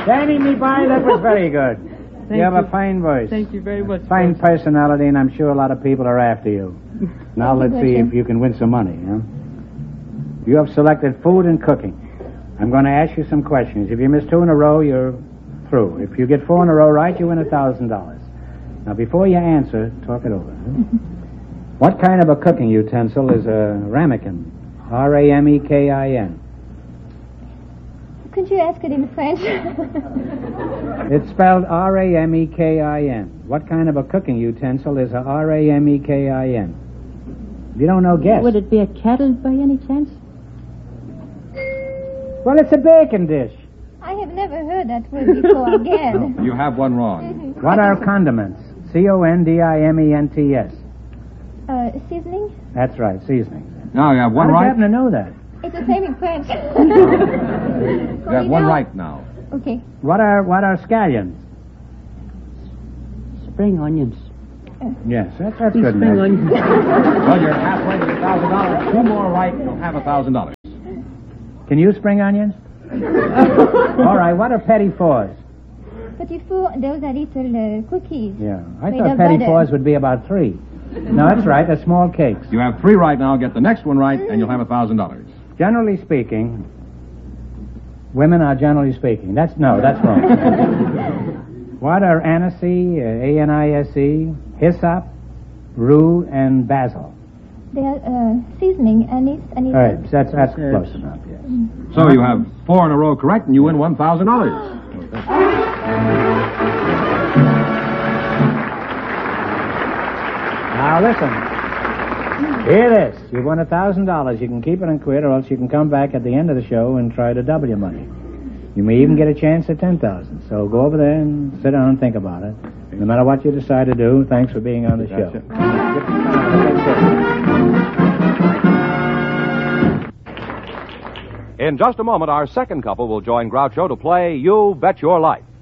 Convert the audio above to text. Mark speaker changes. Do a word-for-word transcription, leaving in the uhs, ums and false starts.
Speaker 1: Standing me by, that was very good.
Speaker 2: Thank
Speaker 1: you have
Speaker 2: you.
Speaker 1: a fine voice.
Speaker 2: Thank you very much.
Speaker 1: Fine
Speaker 2: boss.
Speaker 1: personality, and I'm sure a lot of people are after you. Now
Speaker 3: Thank
Speaker 1: let's
Speaker 3: you,
Speaker 1: see
Speaker 3: Butcher.
Speaker 1: if you can win some money. Huh? You have selected food and cooking. I'm going to ask you some questions. If you miss two in a row, you're through. If you get four in a row right, you win a thousand dollars. Now, before you answer, talk it over. Huh? What kind of a cooking utensil is a ramekin? R A M E K I N.
Speaker 3: Could you ask it in French?
Speaker 1: It's spelled R A M E K I N. What kind of a cooking utensil is a R A M E K I N? If you don't know, guess.
Speaker 2: Would it be a kettle by any chance?
Speaker 1: Well, it's a baking dish.
Speaker 3: I have never heard that word before again.
Speaker 4: You have one wrong.
Speaker 1: What are condiments? C O N D I M E N T S.
Speaker 3: Uh, seasoning?
Speaker 1: That's right, seasonings.
Speaker 4: Now you have one
Speaker 1: How did you
Speaker 4: right.
Speaker 1: happen to know that?
Speaker 3: It's the same in French.
Speaker 4: You have one right now.
Speaker 3: Okay.
Speaker 1: What are what are scallions?
Speaker 2: Spring onions.
Speaker 1: Yes, that's, that's
Speaker 2: Spring
Speaker 1: good enough.
Speaker 2: onions.
Speaker 4: Well, you're halfway to a thousand dollars. Two more right, and you'll have a thousand dollars.
Speaker 1: Can you spring onions? All right, what are petits fours?
Speaker 3: Petit four, those are little uh, cookies.
Speaker 1: Yeah, I
Speaker 3: Made
Speaker 1: thought
Speaker 3: of
Speaker 1: petits
Speaker 3: butter.
Speaker 1: fours would be about three. No, that's right, they're small cakes.
Speaker 4: You have three right now. Get the next one right, and you'll have a thousand dollars.
Speaker 1: Generally speaking, women are generally speaking. That's no, that's wrong. What are anise, uh, A N I S E, hyssop, rue, and basil?
Speaker 3: They are uh, seasoning, anise, anise.
Speaker 1: Herbs. That's that's close enough. Yes.
Speaker 4: So you have four in a row correct, and you win one thousand dollars.
Speaker 1: Now listen. Hear this. You won a thousand dollars. You can keep it and quit, or else you can come back at the end of the show and try to double your money. You may even get a chance at ten thousand. So go over there and sit down and think about it. No matter what you decide to do, thanks for being on the show.
Speaker 5: In just a moment, our second couple will join Groucho to play You Bet Your Life.